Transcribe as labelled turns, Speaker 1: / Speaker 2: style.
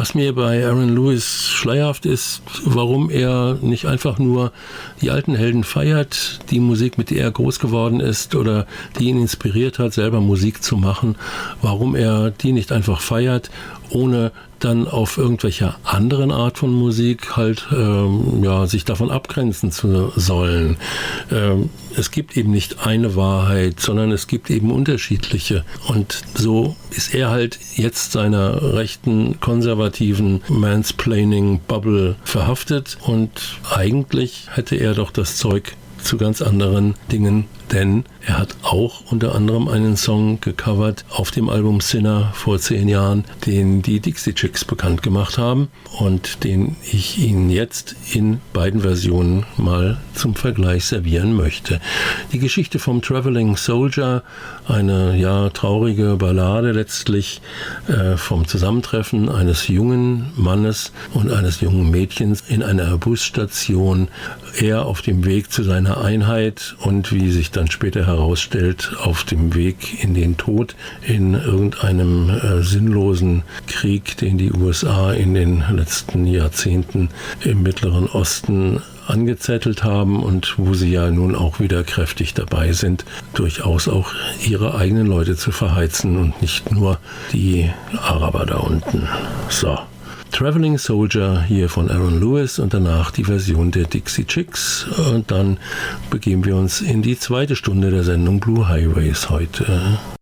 Speaker 1: Was mir bei Aaron Lewis schleierhaft ist, warum er nicht einfach nur die alten Helden feiert, die Musik, mit der er groß geworden ist oder die ihn inspiriert hat, selber Musik zu machen, warum er die nicht einfach feiert, ohne dann auf irgendwelche anderen Art von Musik halt sich davon abgrenzen zu sollen. Es gibt eben nicht eine Wahrheit, sondern es gibt eben unterschiedliche. Und so ist er halt jetzt seiner rechten, konservativen Mansplaining-Bubble verhaftet. Und eigentlich hätte er doch das Zeug zu ganz anderen Dingen, denn er hat auch unter anderem einen Song gecovert auf dem Album Sinner vor 10 Jahren, den die Dixie Chicks bekannt gemacht haben und den ich Ihnen jetzt in beiden Versionen mal zum Vergleich servieren möchte. Die Geschichte vom Traveling Soldier, eine traurige Ballade letztlich vom Zusammentreffen eines jungen Mannes und eines jungen Mädchens in einer Busstation, er auf dem Weg zu seiner Einheit und wie sich dann später herausstellt, auf dem Weg in den Tod in irgendeinem sinnlosen Krieg, den die USA in den letzten Jahrzehnten im Mittleren Osten angezettelt haben und wo sie ja nun auch wieder kräftig dabei sind, durchaus auch ihre eigenen Leute zu verheizen und nicht nur die Araber da unten. So. Traveling Soldier hier von Aaron Lewis und danach die Version der Dixie Chicks. Und dann begeben wir uns in die zweite Stunde der Sendung Blue Highways heute.